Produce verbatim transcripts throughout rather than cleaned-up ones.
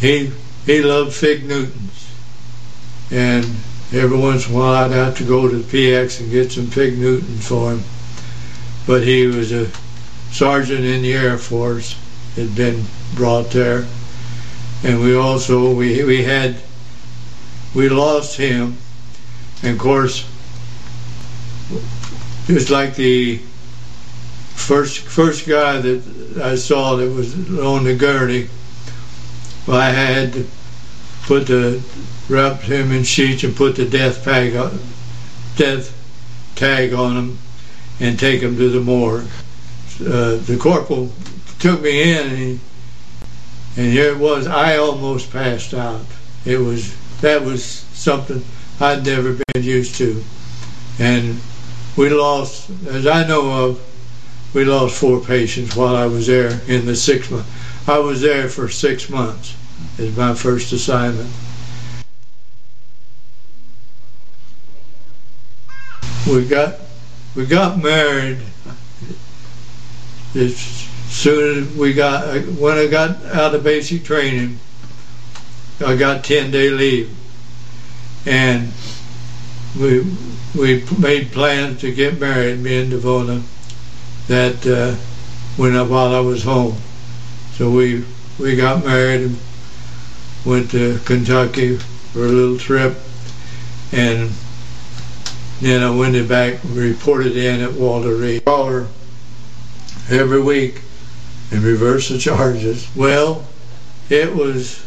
he he loved Fig Newtons, and every once in a while I'd have to go to the P X and get some Fig Newtons for him. But he was a sergeant in the Air Force, had been brought there, and we also we we had we lost him, and of course, just like the first first guy that I saw that was on the gurney, well, I had to put the wrap him in sheets and put the death tag on, death tag on him and take him to the morgue. Uh, the corporal took me in, and, he, and here it was. I almost passed out. It was that was something I'd never been used to, and we lost, as I know of, we lost four patients while I was there in the six months. I was there for six months as my first assignment. We got we got married as soon as we got when I got out of basic training. I got ten day leave, and we we made plans to get married, me and Devona, that uh, when I, while I was home. So we we got married and went to Kentucky for a little trip, and then I went back and reported in at Walter Reed. Call her every week and reverse the charges. Well, it was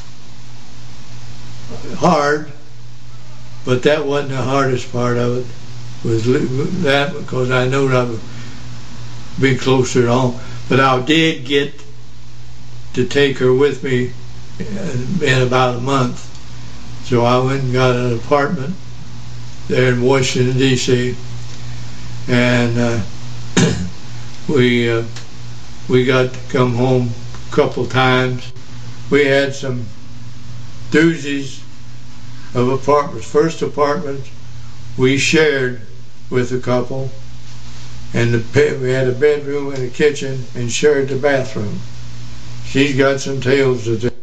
hard, but that wasn't the hardest part of it. Was that because I knew I would be closer to home. But I did get to take her with me in about a month. So I went and got an apartment there in Washington, D C, and uh, we uh, we got to come home a couple times. We had some doozies of apartments. First apartment we shared with a couple, and the, we had a bedroom and a kitchen and shared the bathroom. She's got some tales to tell.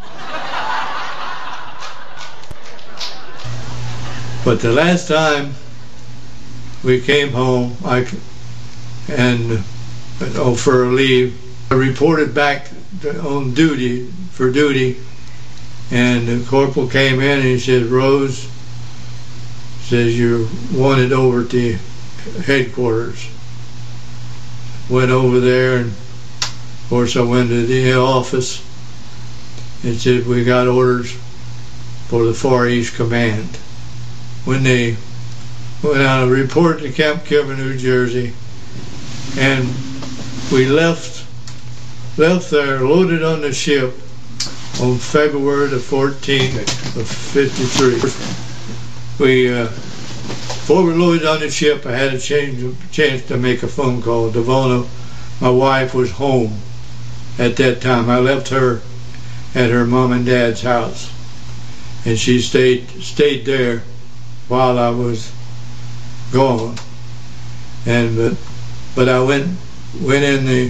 But the last time we came home, I and oh, for a leave, I reported back on duty for duty, and the corporal came in and he said, "Rose," says, "you're wanted over at the headquarters." Went over there, and of course I went to the office and said, "We got orders for the Far East Command." When they went out and reported to Camp Kilmer, New Jersey, and we left left there, loaded on the ship on February the fourteenth of fifty-three. We, uh, before we loaded on the ship, I had a change, chance to make a phone call. Devona, my wife, was home at that time. I left her at her mom and dad's house, and she stayed stayed there while I was gone. And but but I went went in the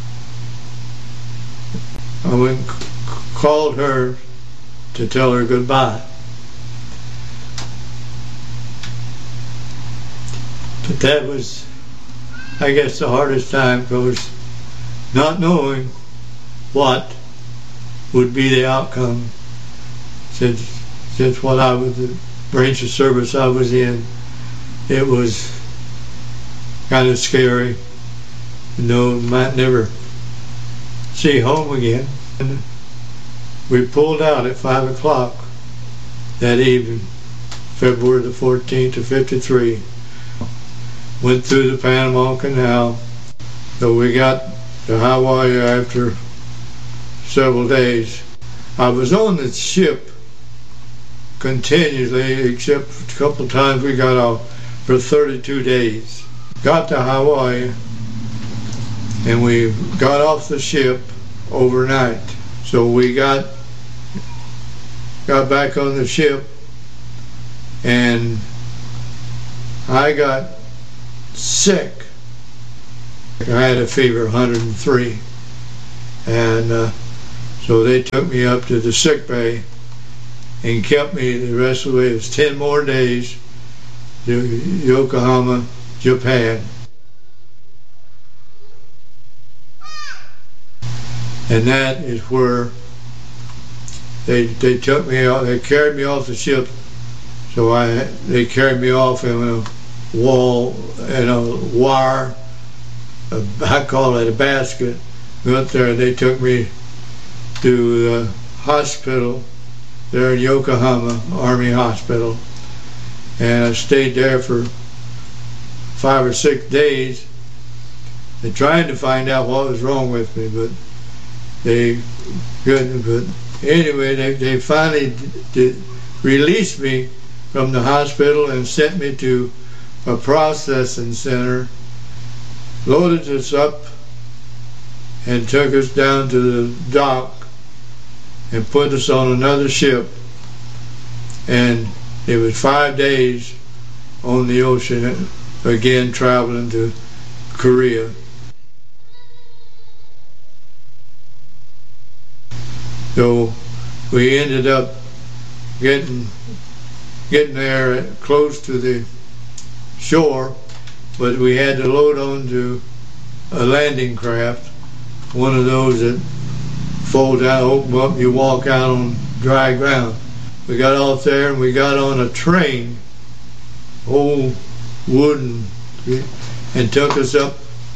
I went called her to tell her goodbye. But that was, I guess, the hardest time, because not knowing what would be the outcome, since since what I was, the branch of service I was in, it was kind of scary. You know, might never see home again. And we pulled out at five o'clock that evening, February the fourteenth of fifty-three. Went through the Panama Canal. So we got to Hawaii after several days. I was on the ship continuously, except a couple times we got off for thirty-two days. Got to Hawaii, and we got off the ship overnight. So we got got back on the ship, and I got sick. I had a fever, one hundred three, and uh, So they took me up to the sick bay and kept me the rest of the way. It was ten more days to Yokohama, Japan. And that is where they they took me out. They carried me off the ship. So I they carried me off in a wall and a wire. A, I call it a basket. Went there. They took me to the hospital there in Yokohama, Army Hospital, and I stayed there for five or six days. They tried to find out what was wrong with me, but they couldn't. But anyway, they, they finally did released me from the hospital and sent me to a processing center, loaded us up and took us down to the dock and put us on another ship. And it was five days on the ocean, again traveling to Korea. So we ended up getting getting there close to the shore, but we had to load onto a landing craft, one of those that folds out, open up, you walk out on dry ground. We got off there and we got on a train, old wooden, and took us up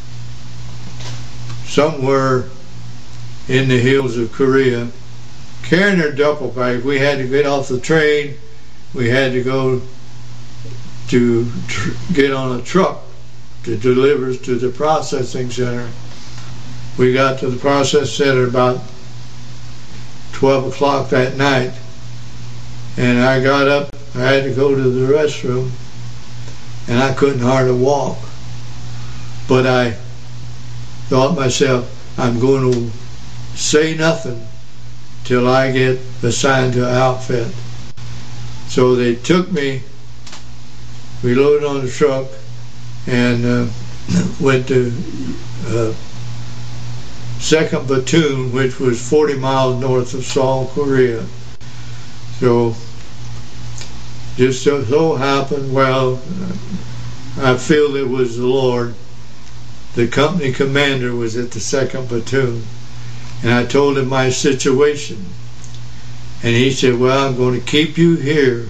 somewhere in the hills of Korea, carrying our duffel bag. We had to get off the train. We had to go to tr get on a truck to deliver us to the processing center. We got to the process center about twelve o'clock that night, and I got up. I had to go to the restroom, and I couldn't hardly walk. But I thought myself, I'm going to say nothing till I get assigned to an outfit. So they took me, we loaded on the truck, and uh, went to uh, second Platoon, which was forty miles north of Seoul, Korea. So just so, so happened, well, I feel it was the Lord. The company commander was at the second Platoon, and I told him my situation, and he said, well, I'm going to keep you here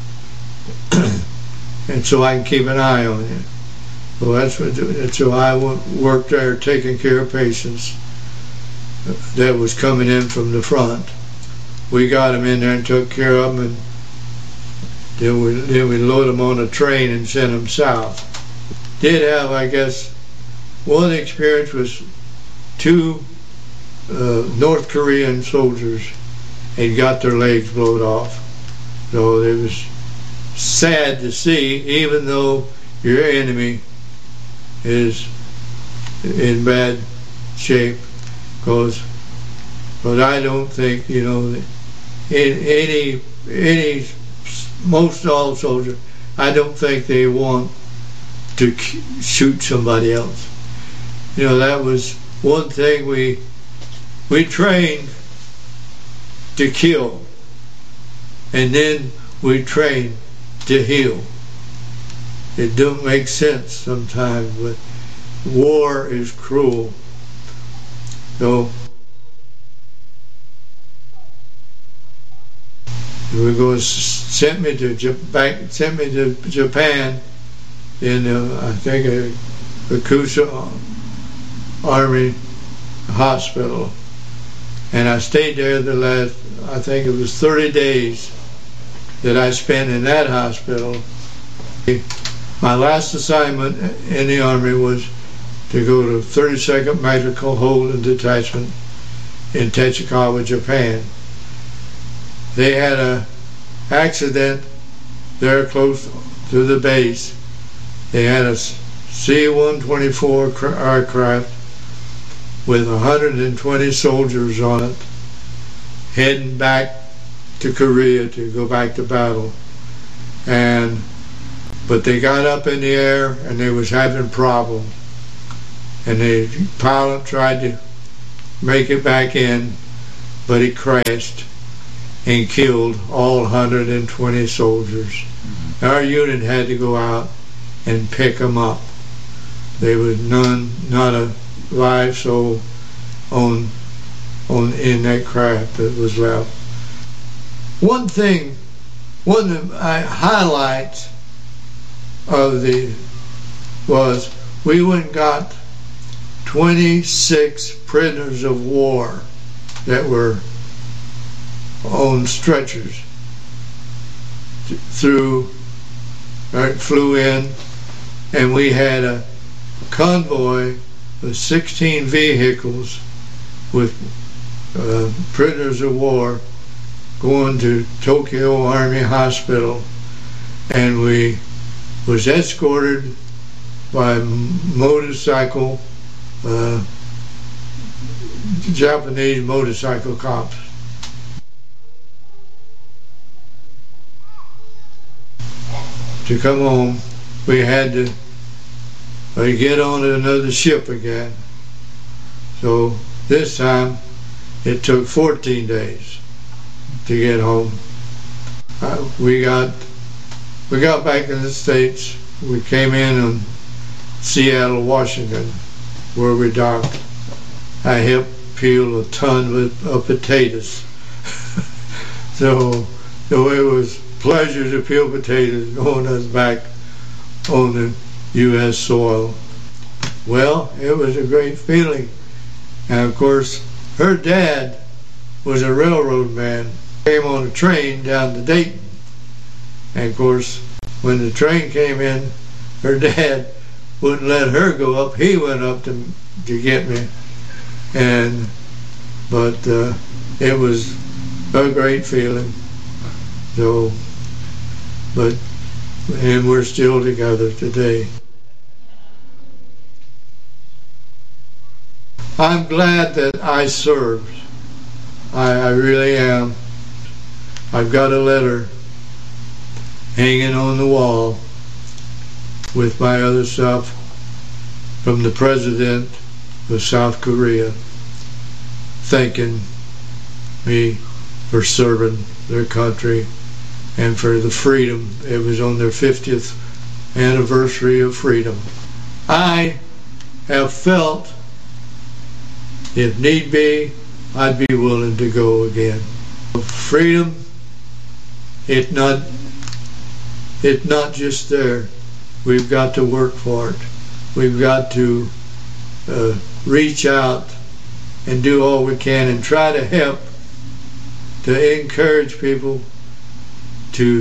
and so I can keep an eye on you. Well, that's what, and so I worked there taking care of patients that was coming in from the front. We got them in there and took care of them, and then we, then we load them on a train and sent them south. Did have, I guess, one experience was two uh, North Korean soldiers had got their legs blown off. So it was sad to see, even though your enemy is in bad shape, because but I don't think, you know, in any any most all soldiers, I don't think they want to shoot somebody else. You know, that was one thing we we trained to kill, and then we trained to heal. It don't make sense sometimes, but war is cruel. So we go sent me to back sent me to Japan in uh, I think a Hakusa Army Hospital, and I stayed there the last, I think it was thirty days that I spent in that hospital. My last assignment in the Army was to go to thirty-second Medical Holding Detachment in Tachikawa, Japan. They had a accident there close to the base. They had a C one twenty-four aircraft with one hundred twenty soldiers on it, heading back to Korea to go back to battle. And but they got up in the air and they was having problems, and the pilot tried to make it back in, but it crashed and killed all one hundred twenty soldiers. Mm-hmm. Our unit had to go out and pick them up. There was none, not a live soul on, on in that craft that was left. One thing, one of the highlights of the was we went and got twenty-six prisoners of war that were on stretchers through, right, flew in, and we had a convoy with sixteen vehicles with uh, prisoners of war going to Tokyo Army Hospital, and we was escorted by motorcycle, uh, Japanese motorcycle cops. To come home, we had to uh, get on another ship again. So this time, it took fourteen days to get home. Uh, we got we got back in the States. We came in on Seattle, Washington, where we docked. I helped peel a ton of, of potatoes. so, so it was a pleasure to peel potatoes going us back on the U S soil. Well, it was a great feeling. And of course, her dad was a railroad man. Came on a train down to Dayton. And of course, when the train came in, her dad wouldn't let her go up. He went up to to get me, and but uh, it was a great feeling. So, but and we're still together today. I'm glad that I served. I, I really am. I've got a letter hanging on the wall with my other stuff from the president of South Korea thanking me for serving their country and for the freedom. It was on their fiftieth anniversary of freedom. I have felt, if need be, I'd be willing to go again. Freedom, it not It's not just there. We've got to work for it. We've got to uh, reach out and do all we can and try to help to encourage people to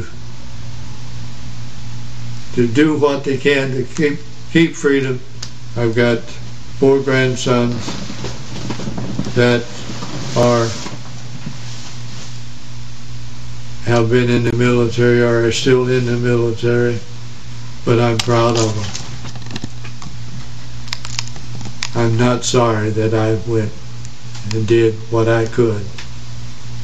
to do what they can to keep keep freedom. I've got four grandsons that are have been in the military or are still in the military, but I'm proud of them. I'm not sorry that I went and did what I could.